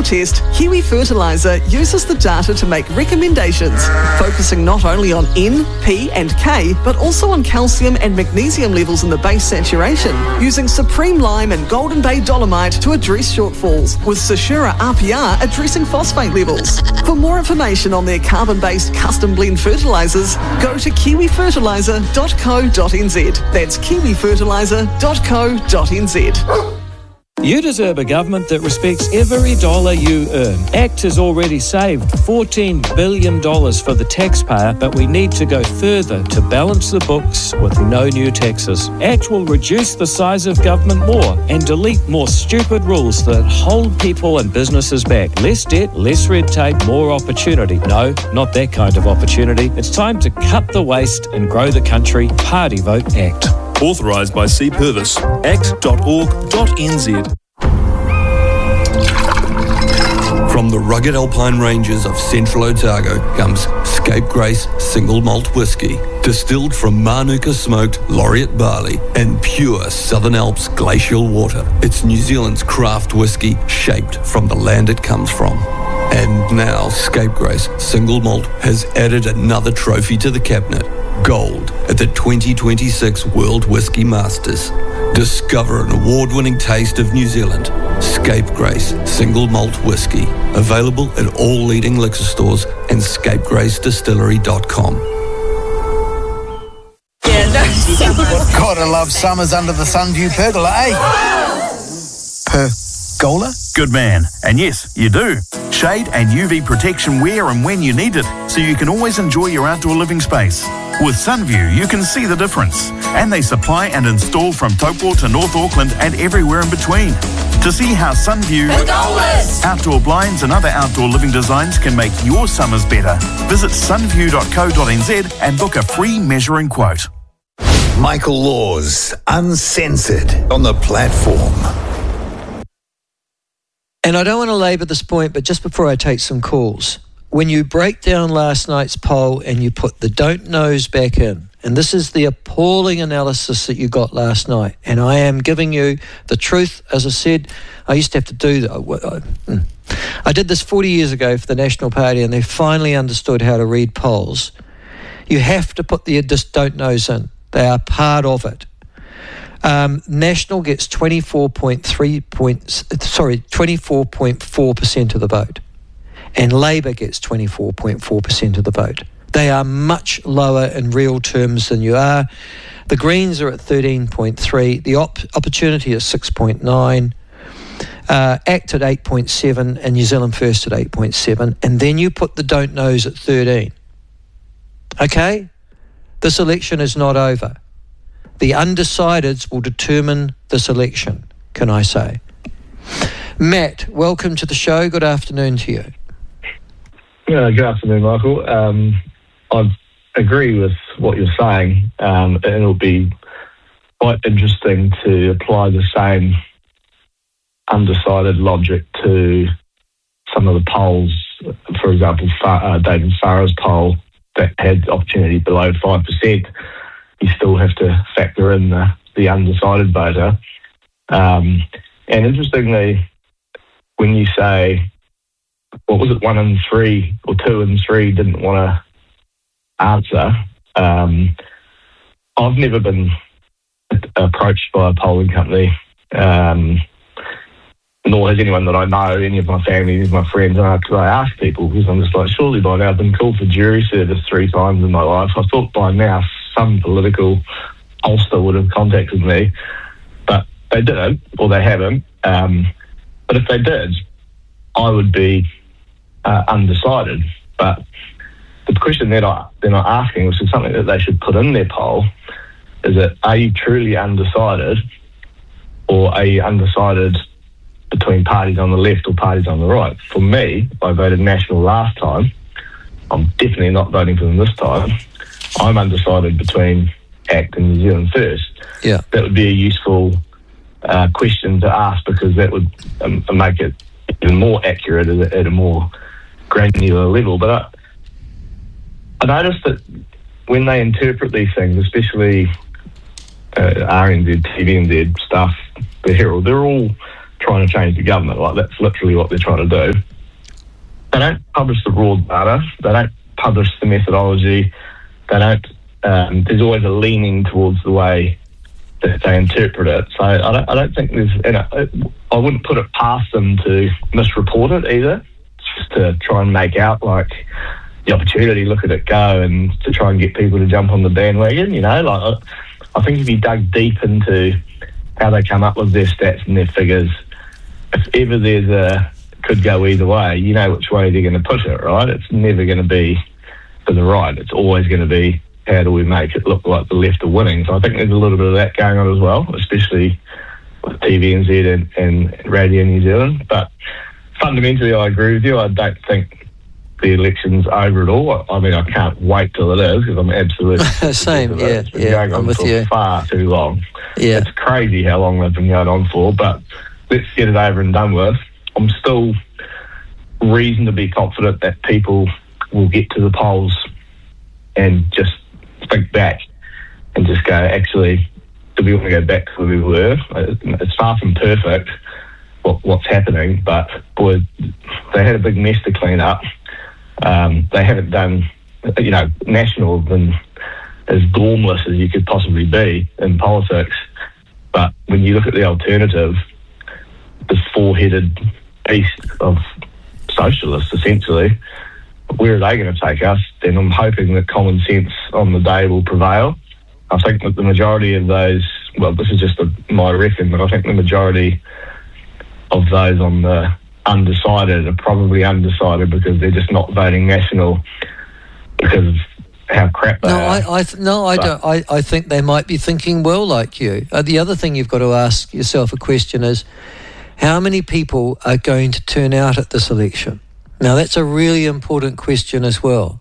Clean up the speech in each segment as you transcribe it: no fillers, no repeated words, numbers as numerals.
test, Kiwi Fertiliser uses the data to make recommendations, focusing not only on N, P and K, but also on calcium and magnesium levels in the base saturation, using Supreme Lime and Golden Bay Dolomite to address shortfalls, with Sashura RPR addressing phosphate levels. For more information on their carbon-based custom blend fertilisers, go to kiwifertiliser.co.nz. That's kiwifertiliser.co.nz. You deserve a government that respects every dollar you earn. ACT has already saved $14 billion for the taxpayer, but we need to go further to balance the books with no new taxes. ACT will reduce the size of government more and delete more stupid rules that hold people and businesses back. Less debt, less red tape, more opportunity. No, not that kind of opportunity. It's time to cut the waste and grow the country. Party vote ACT. Authorised by C. Purvis. act.org.nz. From the rugged alpine ranges of central Otago comes Scapegrace Single Malt Whisky, distilled from Manuka smoked laureate barley and pure Southern Alps glacial water. It's New Zealand's craft whisky shaped from the land it comes from. And now Scapegrace Single Malt has added another trophy to the cabinet. Gold at the 2026 World Whisky Masters. Discover an award-winning taste of New Zealand. Scapegrace Single Malt Whisky. Available at all leading liquor stores and scapegracedistillery.com. Gotta love summers under the Sunview pergola, eh? Pergola? Good man. And yes, you do. Shade and UV protection where and when you need it, so you can always enjoy your outdoor living space. With Sunview, you can see the difference. And they supply and install from Taupo to North Auckland and everywhere in between. To see how Sunview outdoor blinds and other outdoor living designs can make your summers better, visit sunview.co.nz and book a free measuring quote. Michael Laws, Uncensored, on the platform. And I don't want to labour this point, but just before I take some calls, when you break down last night's poll and you put the don't knows back in, and this is the appalling analysis that you got last night, and I am giving you the truth. As I said, I used to have to do that. I did this 40 years ago for the National Party, and they finally understood how to read polls. You have to put the just don't knows in. They are part of it. National gets 24.4% of the vote, and Labor gets 24.4% of the vote. They are much lower in real terms than you are. The Greens are at 13.3, the Opportunity is 6.9, ACT at 8.7, and New Zealand First at 8.7, and then you put the don't knows at 13. Okay? This election is not over. The undecideds will determine this election, can I say. Matt, welcome to the show. Good afternoon to you. Good afternoon, Michael. I agree with what you're saying, and it'll be quite interesting to apply the same undecided logic to some of the polls. For example, David Farah's poll that had opportunity below 5%. You still have to factor in the undecided voter. And interestingly, when you say, what was it, 1 in 3 or 2 in 3 didn't want to answer, I've never been approached by a polling company, nor has anyone that I know, any of my family, any of my friends, because I ask people, because I'm just like, surely by now I've been called for jury service 3 times in my life. I thought by now some political pollster would have contacted me, but they didn't, or they haven't. But if they did, I would be undecided. But the question they're not asking, which is something that they should put in their poll, is that are you truly undecided, or are you undecided between parties on the left or parties on the right? For me, I voted National last time. I'm definitely not voting for them this time. I'm undecided between ACT and New Zealand First. Yeah, that would be a useful question to ask, because that would make it even more accurate at a more granular level. But I noticed that when they interpret these things, especially RNZ, TVNZ stuff, the Herald, they're all trying to change the government. Like, that's literally what they're trying to do. They don't publish the raw data. They don't publish the methodology. They don't. There's always a leaning towards the way that they interpret it. So I don't think there's. I wouldn't put it past them to misreport it either. Just to try and make out like the opportunity, look at it go, and to try and get people to jump on the bandwagon. You know, like I think if you dug deep into how they come up with their stats and their figures, if ever there's could go either way, you know which way they're going to push it, right? It's never going to be to the right. It's always going to be, how do we make it look like the left are winning? So I think there's a little bit of that going on as well, especially with TVNZ and Radio New Zealand. But fundamentally, I agree with you. I don't think the election's over at all. I mean, I can't wait till it is, because I'm absolutely same. Yeah, it's been going on I'm with for you. far too long. Yeah, It's crazy how long they've been going on for, but let's get it over and done with. I'm still reasonably confident that people will get to the polls and just think back and just go, actually, do we want to go back to where we were? It's far from perfect what's happening, but boy, they had a big mess to clean up. They haven't done, National have been as gormless as you could possibly be in politics. But when you look at the alternative, this four-headed beast of socialists, essentially, where are they going to take us? Then I'm hoping that common sense on the day will prevail. I think that the majority of those, well, this is just my reckon, but I think the majority of those on the undecided are probably undecided because they're just not voting National because of how crap they are. I think they might be thinking well like you. The other thing you've got to ask yourself a question is, how many people are going to turn out at this election? Now, that's a really important question as well.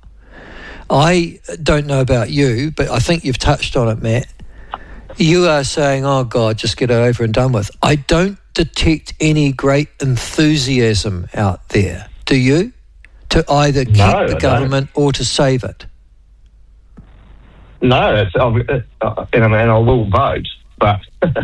I don't know about you, but I think you've touched on it, Matt. You are saying, oh, God, just get it over and done with. I don't detect any great enthusiasm out there. Do you? To either keep the government or to save it? No, and I will vote, but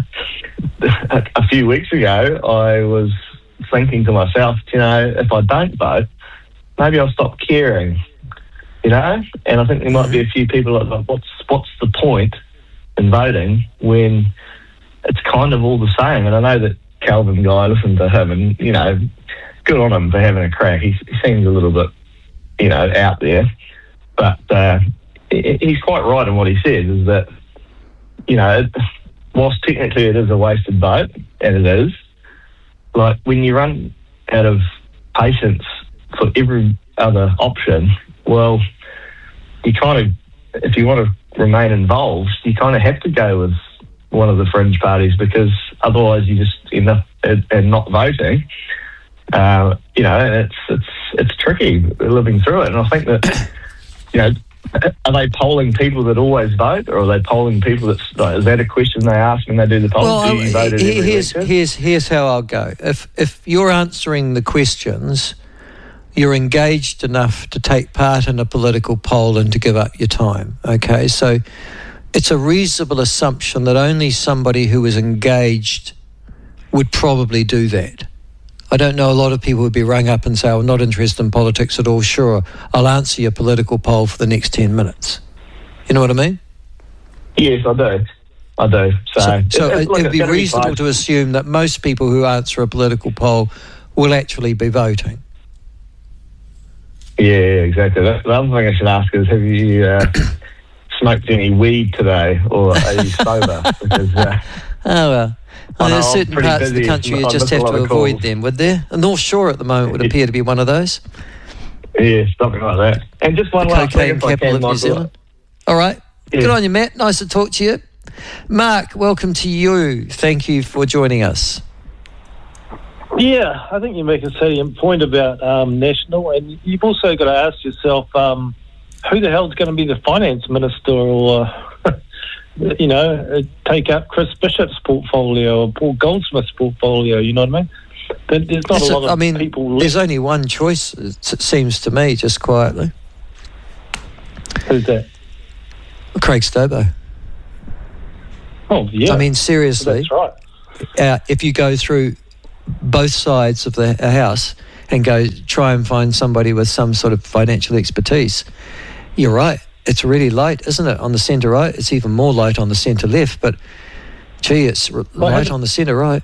a few weeks ago I was thinking to myself, if I don't vote, maybe I'll stop caring, and I think there might be a few people like, what's the point in voting when it's kind of all the same? And I know that Calvin guy, listened to him, and good on him for having a crack. He seems a little bit out there, but he's quite right in what he says, is that whilst technically it is a wasted vote, and it is, like, when you run out of patience for every other option, well, you kind of, if you want to remain involved, you kind of have to go with one of the fringe parties, because otherwise you just end up and not voting. And it's tricky living through it. And I think that, are they polling people that always vote, or are they polling people is that a question they ask when they do the polls? Well, do you vote at every election? Here's how I'll go. If you're answering the questions, you're engaged enough to take part in a political poll and to give up your time, okay? So it's a reasonable assumption that only somebody who is engaged would probably do that. I don't know a lot of people would be rung up and say, I'm not interested in politics at all. Sure, I'll answer your political poll for the next 10 minutes. You know what I mean? Yes, I do. So it would be reasonable to assume that most people who answer a political poll will actually be voting. Yeah, exactly. The other thing I should ask is, have you smoked any weed today, or are you sober? Because, there's certain parts of the country you just have to avoid them, would there? The North Shore at the moment would appear to be one of those. Yeah, something like that. And just one last thing, if I capital can, of New Zealand. All right. Yeah. Good on you, Matt. Nice to talk to you. Mark, welcome to you. Thank you for joining us. Yeah, I think you make a salient point about National, and you've also got to ask yourself, who the hell's going to be the finance minister, or take up Chris Bishop's portfolio or Paul Goldsmith's portfolio, you know what I mean? There's not a lot of people... There's only one choice, it seems to me, just quietly. Who's that? Craig Stobo. Oh, yeah. I mean, seriously. That's right. If you go through both sides of the house and go try and find somebody with some sort of financial expertise. You're right. It's really light, isn't it, on the centre right? It's even more light on the centre left, but gee, it's light on the centre right.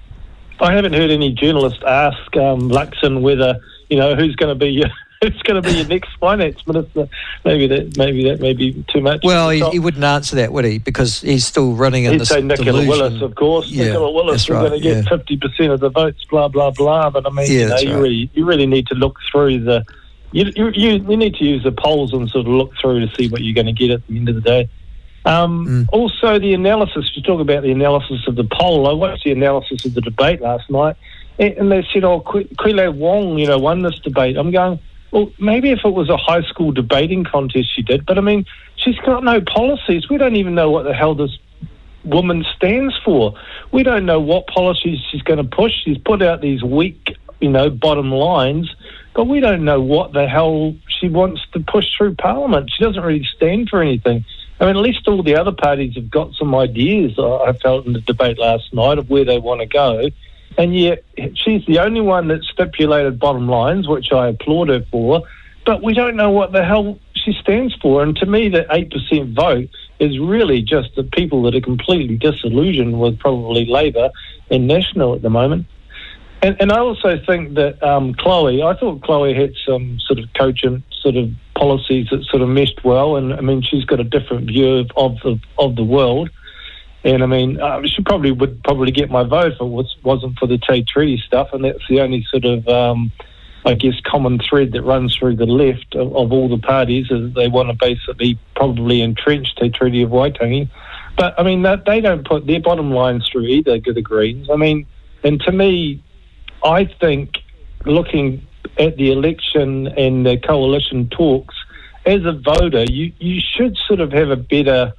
I haven't heard any journalist ask Luxon whether, who's going to be your next finance minister. Maybe that may be too much. Well, he wouldn't answer that, would he? Because he's still running in this delusion. He'd say Nicola Willis, of course. Yeah, Nicola Willis is going to get 50% of the votes, blah, blah, blah. But, I mean, you really need to look through the... You need to use the polls and sort of look through to see what you're going to get at the end of the day. Also, the analysis, you talk about the analysis of the poll. I watched the analysis of the debate last night, and they said, Quile Wong, won this debate. I'm going, well, maybe if it was a high school debating contest she did, but I mean, she's got no policies. We don't even know what the hell this woman stands for. We don't know what policies she's going to push. She's put out these weak, bottom lines, but we don't know what the hell she wants to push through Parliament. She doesn't really stand for anything. I mean, at least all the other parties have got some ideas, I felt in the debate last night, of where they want to go. And yet she's the only one that stipulated bottom lines, which I applaud her for, but we don't know what the hell she stands for. And to me, the 8% vote is really just the people that are completely disillusioned with probably Labour and National at the moment. And I also think that I thought Chloe had some sort of cogent sort of policies that sort of meshed well. And, I mean, she's got a different view of the world. And, I mean, she would probably get my vote if it wasn't for the Tate Treaty stuff. And that's the only sort of, common thread that runs through the left of all the parties, is they want to basically probably entrench Tate Treaty of Waitangi. But, I mean, they don't put their bottom lines through either, the Greens. I mean, and to me, I think looking at the election and the coalition talks, as a voter, you should sort of have a better,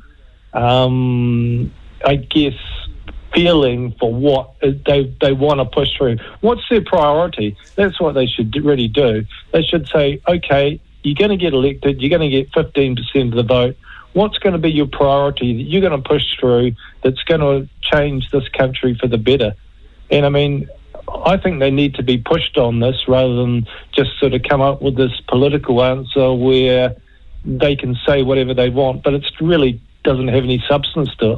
feeling for what they want to push through. What's their priority? That's what they should really do. They should say, okay, you're going to get elected, you're going to get 15% of the vote. What's going to be your priority that you're going to push through that's going to change this country for the better? And, I mean, I think they need to be pushed on this rather than just sort of come up with this political answer where they can say whatever they want, but it really doesn't have any substance to it.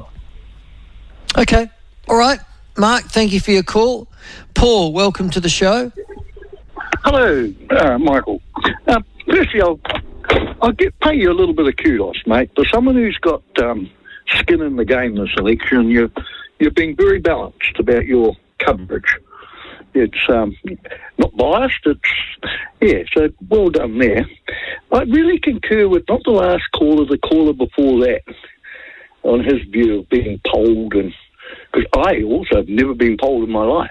Okay. All right. Mark, thank you for your call. Paul, welcome to the show. Hello, Michael. Firstly, I'll pay you a little bit of kudos, mate. For someone who's got skin in the game this election, you've been very balanced about your coverage. It's not biased. So well done there. I really concur with not the last caller, the caller before that, on his view of being polled, and because I also have never been polled in my life.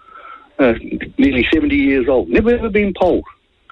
Nearly 70 years old, never ever been polled.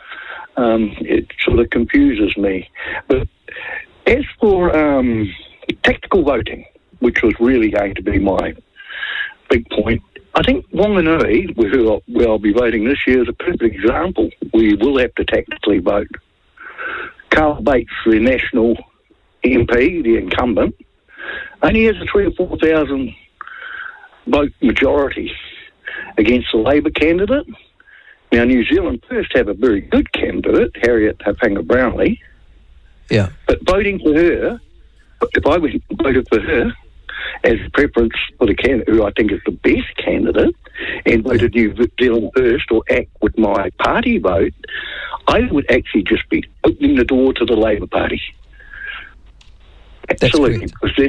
It sort of confuses me. But as for tactical voting, which was really going to be my big point, I think Whanganui, where I'll be voting this year, is a perfect example. We will have to tactically vote. Carl Bates, the National MP, the incumbent, only has a 3,000 or 4,000 vote majority against the Labour candidate. Now, New Zealand First have a very good candidate, Harriet Hapanga-Brownlee. Yeah. But voting for her, if I voted for her as a preference for the candidate who I think is the best candidate, and voted New Zealand First or ACT with my party vote, I would actually just be opening the door to the Labour Party. Absolutely. Because then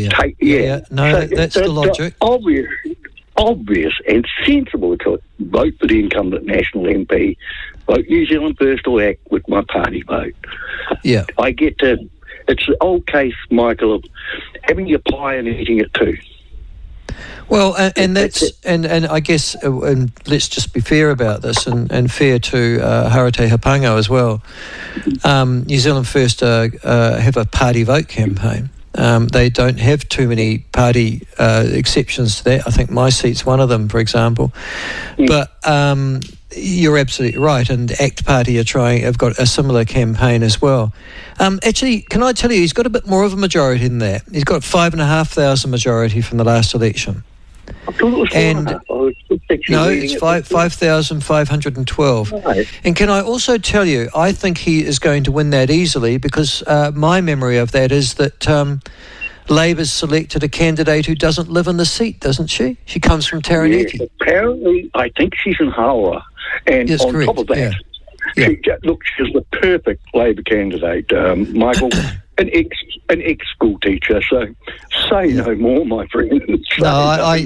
that's the logic. Obvious and sensible to vote for the incumbent National MP, vote New Zealand First or ACT with my party vote. Yeah. I get to... It's the old case, Michael, of having your pie and eating it too. Well, and I guess, and let's just be fair about this, and fair to Harete Hapanga as well. New Zealand First have a party vote campaign. They don't have too many party exceptions to that. I think my seat's one of them, for example. But you're absolutely right, and ACT Party have got a similar campaign as well. Actually, can I tell you, he's got a bit more of a majority than that. He's got 5,500 majority from the last election. I thought it was 4.5. No, it's 5,512. Right. And can I also tell you, I think he is going to win that easily because my memory of that is that Labor's selected a candidate who doesn't live in the seat, doesn't she? She comes from Taranaki. Yes, apparently, I think she's in Hawera. And yes, on correct. top of that, she's the perfect Labor candidate, Michael. An ex-school teacher, so say no more, my friend. I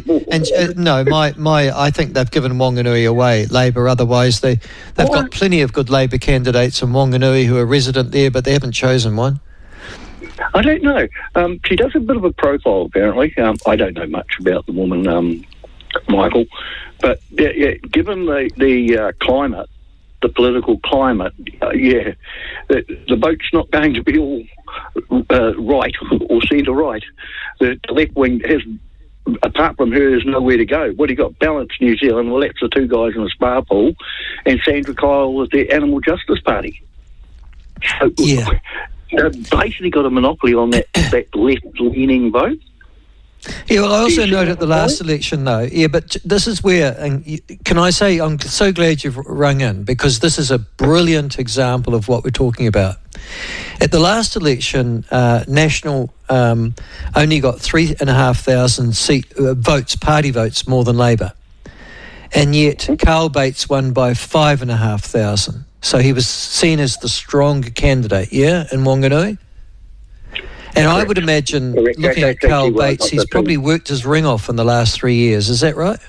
think they've given Wanganui away, Labor. Otherwise, they've got plenty of good Labor candidates in Wanganui who are resident there, but they haven't chosen one. I don't know. She does a bit of a profile, apparently. I don't know much about the woman, Michael, but given the climate, the political climate, the vote's not going to be all right or centre-right. The left wing has, apart from her, there's nowhere to go. What, he got Balance New Zealand? Well, that's the two guys in the spa pool, and Sandra Kyle with the Animal Justice Party. So, they've basically got a monopoly on that left-leaning vote. Yeah, well, I also noted the last election, though. Yeah, but this is where, and can I say, I'm so glad you've rung in, because this is a brilliant example of what we're talking about. At the last election, National only got 3,500 votes, party votes, more than Labor. And yet, Carl Bates won by 5,500. So he was seen as the stronger candidate, in Wanganui. And I would imagine, looking at Carl Bates, he's probably worked his ring off in the last 3 years. Is that right?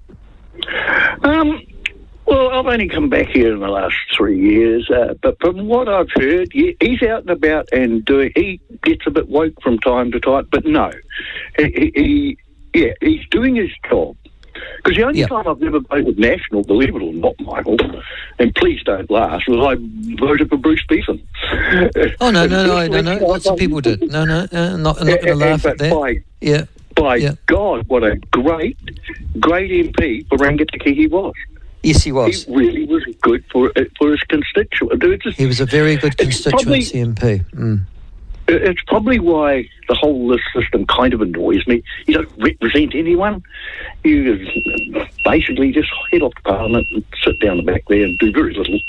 Well, I've only come back here in the last 3 years, but from what I've heard, he's out and about and he gets a bit woke from time to time, but no. He's doing his job. Because the only time I've never voted National, believe it or not, Michael, and please don't laugh, was I voted for Bruce Beetham. Oh, no, lots of people did. No, not going to laugh at that. By God, what a great MP for Rangitikei he was. Yes, he was. He really was good for his constituent. He was a very good constituency MP. It's probably why the whole list system kind of annoys me. You don't represent anyone. You basically just head off to Parliament and sit down the back there and do very little.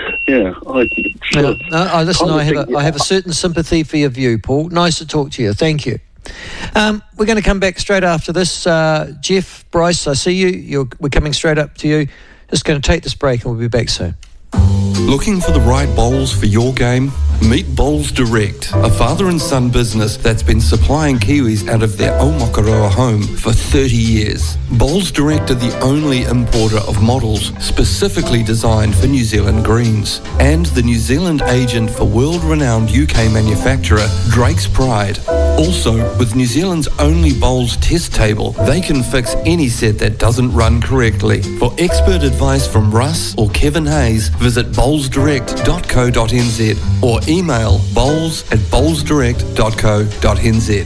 Listen, I have a certain sympathy for your view, Paul. Nice to talk to you. Thank you. We're going to come back straight after this. Jeff, Bryce, I see you. We're coming straight up to you. Just going to take this break and we'll be back soon. Looking for the right bowls for your game? Meet Bowls Direct, a father and son business that's been supplying Kiwis out of their Aomakaroa home for 30 years. Bowls Direct are the only importer of models specifically designed for New Zealand greens, and the New Zealand agent for world-renowned UK manufacturer Drake's Pride. Also, with New Zealand's only bowls test table, they can fix any set that doesn't run correctly. For expert advice from Russ or Kevin Hayes, visit bowlsdirect.co.nz or email bowls@bowlsdirect.co.nz.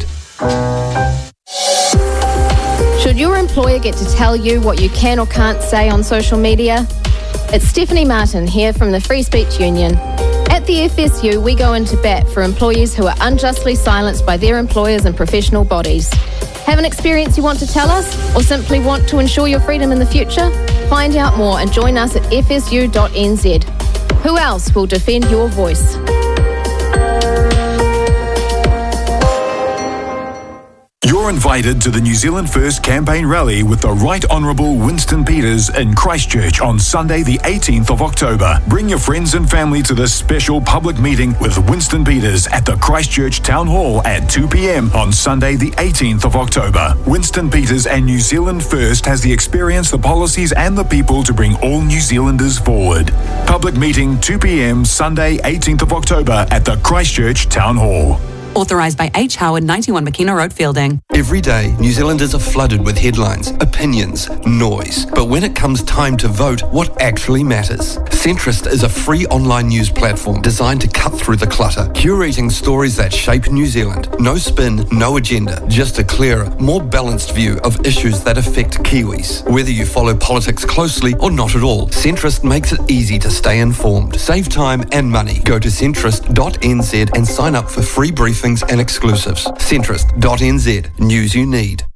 Should your employer get to tell you what you can or can't say on social media? It's Stephanie Martin here from the Free Speech Union. At the FSU, we go into bat for employees who are unjustly silenced by their employers and professional bodies. Have an experience you want to tell us, or simply want to ensure your freedom in the future? Find out more and join us at fsu.nz. Who else will defend your voice? You're invited to the New Zealand First campaign rally with the Right Honourable Winston Peters in Christchurch on Sunday the 18th of October. Bring your friends and family to this special public meeting with Winston Peters at the Christchurch Town Hall at 2 p.m. on Sunday the 18th of October. Winston Peters and New Zealand First has the experience, the policies and the people to bring all New Zealanders forward. Public meeting 2 p.m. Sunday 18th of October at the Christchurch Town Hall. Authorised by H. Howard, 91 McKenna Road, Fielding. Every day, New Zealanders are flooded with headlines, opinions, noise. But when it comes time to vote, what actually matters? Centrist is a free online news platform designed to cut through the clutter, curating stories that shape New Zealand. No spin, no agenda, just a clearer, more balanced view of issues that affect Kiwis. Whether you follow politics closely or not at all, Centrist makes it easy to stay informed. Save time and money. Go to centrist.nz and sign up for free briefings and exclusives. Centrist.nz. News you need.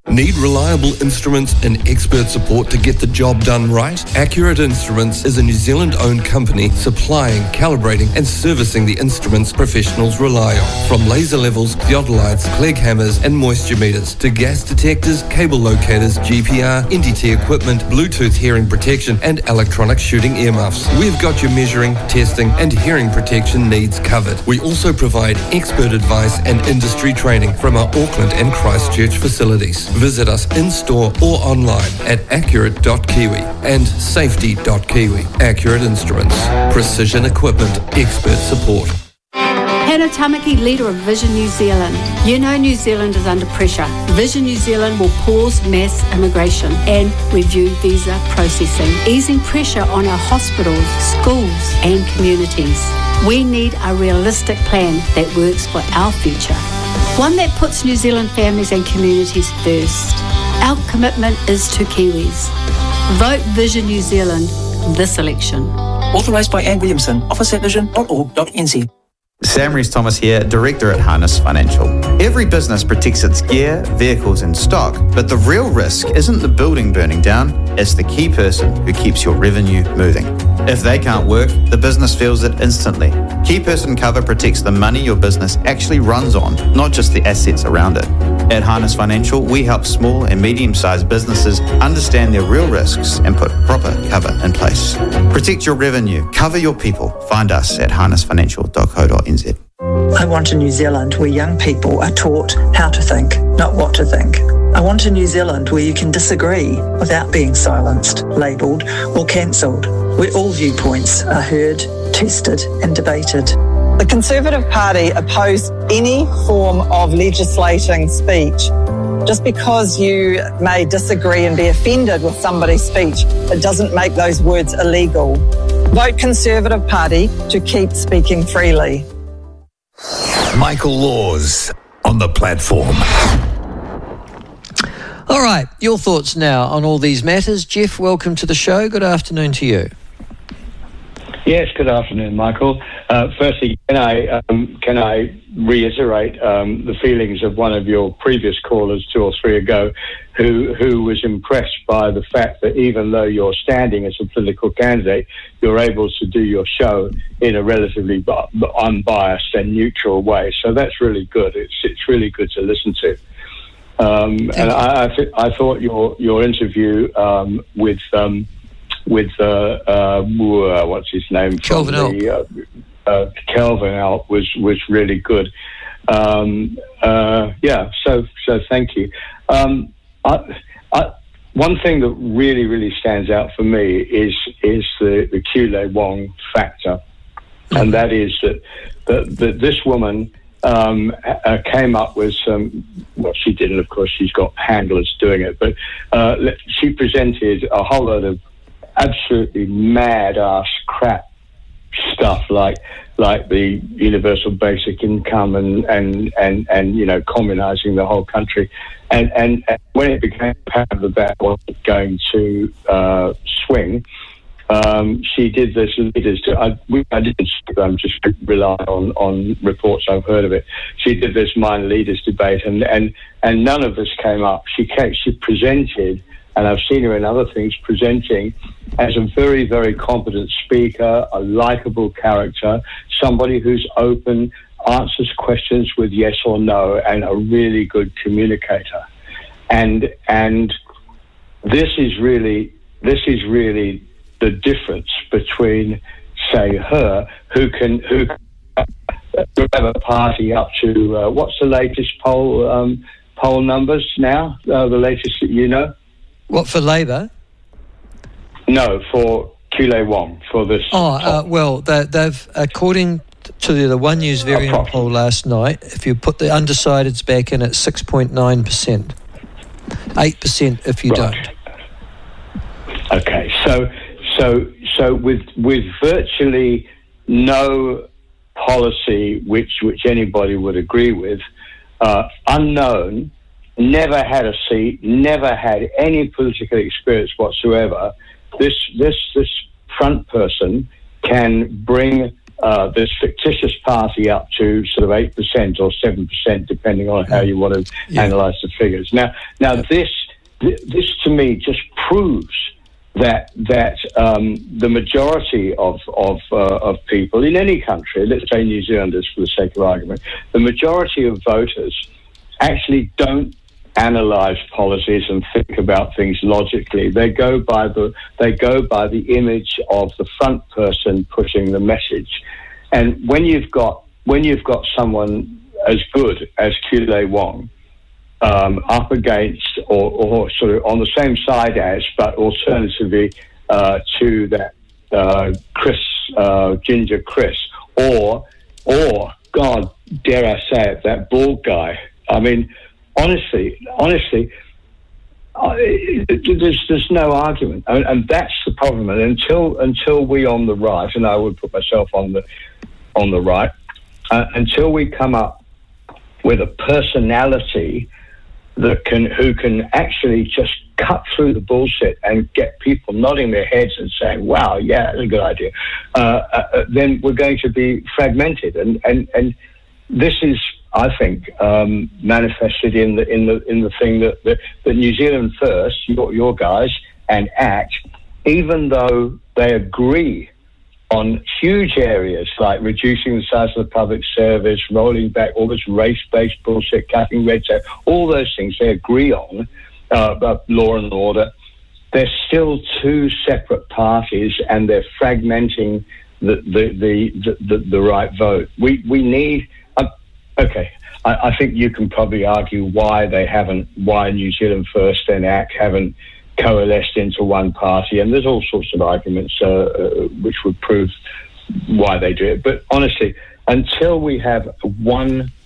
Need reliable instruments and expert support to get the job done right? Accurate Instruments is a New Zealand-owned company supplying, calibrating and servicing the instruments professionals rely on. From laser levels, theodolites, Clegg hammers and moisture meters to gas detectors, cable locators, GPR, NDT equipment, Bluetooth hearing protection and electronic shooting earmuffs. We've got your measuring, testing and hearing protection needs covered. We also provide expert advice and industry training from our Auckland and Christchurch facilities. Visit us in-store or online at accurate.kiwi and safety.kiwi. Accurate Instruments. Precision equipment. Expert support. Hannah Tamaki, leader of Vision New Zealand. You know New Zealand is under pressure. Vision New Zealand will pause mass immigration and review visa processing, easing pressure on our hospitals, schools and communities. We need a realistic plan that works for our future. One that puts New Zealand families and communities first. Our commitment is to Kiwis. Vote Vision New Zealand this election. Authorised by Anne Williamson, office at vision.org.nz. Sam Rees-Thomas here, Director at Harness Financial. Every business protects its gear, vehicles and stock, but the real risk isn't the building burning down, it's the key person who keeps your revenue moving. If they can't work, the business feels it instantly. Key person cover protects the money your business actually runs on, not just the assets around it. At Harness Financial, we help small and medium-sized businesses understand their real risks and put proper cover in place. Protect your revenue, cover your people. Find us at harnessfinancial.co.nz. I want a New Zealand where young people are taught how to think, not what to think. I want a New Zealand where you can disagree without being silenced, labelled or cancelled, where all viewpoints are heard, tested and debated. The Conservative Party oppose any form of legislating speech. Just because you may disagree and be offended with somebody's speech, it doesn't make those words illegal. Vote Conservative Party to keep speaking freely. Michael Laws on the platform. All right, your thoughts now on all these matters. Jeff, welcome to the show. Good afternoon to you. Yes, good afternoon, Michael. Firstly, can I reiterate the feelings of one of your previous callers 2 or 3 ago, who was impressed by the fact that even though you're standing as a political candidate, you're able to do your show in a relatively unbiased and neutral way. So that's really good. It's really good to listen to. And I thought your interview with what's his name? Kelvin Elk. Kelvin Elk was really good. So thank you. One thing that really stands out for me is the Kulei Wong factor, and that is that this woman came up with what she did, and of course she's got handlers doing it, but she presented a whole lot of absolutely mad-ass crap stuff like the universal basic income and you know, communizing the whole country, and when it became apparent that that wasn't going to swing, she did this. I didn't. I'm just relying on reports I've heard of it. She did this minor leaders debate, and none of this came up. She presented, and I've seen her in other things presenting as a very, very competent speaker, a likable character, somebody who's open, answers questions with yes or no, and a really good communicator. And this is really the difference between, say, her, who can have a party up to what's the latest poll numbers now? The latest that you know. What, for Labour? No, for Kulei Wong, for this. Well, they've, according to the One News Variant poll last night, if you put the undecideds back in at 6.9%, 8% if you don't. Okay, so with virtually no policy which anybody would agree with, unknown, never had a seat, never had any political experience whatsoever, this front person can bring this fictitious party up to sort of 8% or 7%, depending on how you want to analyse the figures. Now, this to me just proves that the majority of people in any country, let's say New Zealanders for the sake of argument, the majority of voters actually don't analyse policies and think about things logically. They go by the image of the front person pushing the message. And when you've got someone as good as Kulei Wong up against or sort of on the same side as, but alternatively to that Ginger Chris, or God, dare I say it, that bald guy. I mean, honestly, there's no argument, and that's the problem. And until we on the right, and I would put myself on the right, until we come up with a personality who can actually just cut through the bullshit and get people nodding their heads and saying, "Wow, yeah, that's a good idea," then we're going to be fragmented, and this is, I think, manifested in the thing that New Zealand First, your guys, and ACT, even though they agree on huge areas like reducing the size of the public service, rolling back all this race-based bullshit, cutting red tape, all those things they agree on, about law and order, they're still two separate parties, and they're fragmenting the right vote. We need. Okay, I think you can probably argue why New Zealand First and ACT haven't coalesced into one party, and there's all sorts of arguments which would prove why they do it. But honestly, until we have one